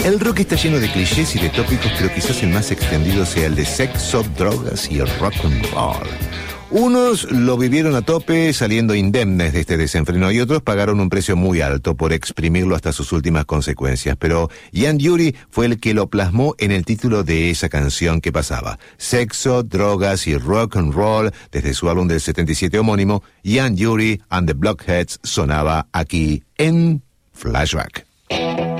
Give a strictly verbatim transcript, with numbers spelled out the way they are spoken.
El rock está lleno de clichés y de tópicos, pero quizás el más extendido sea el de sexo, drogas y el rock and roll. Unos lo vivieron a tope saliendo indemnes de este desenfreno y otros pagaron un precio muy alto por exprimirlo hasta sus últimas consecuencias. Pero Ian Dury fue el que lo plasmó en el título de esa canción que pasaba. Sexo, drogas y rock and roll, desde su álbum del setenta y siete homónimo, Ian Dury and the Blockheads sonaba aquí en Flashback.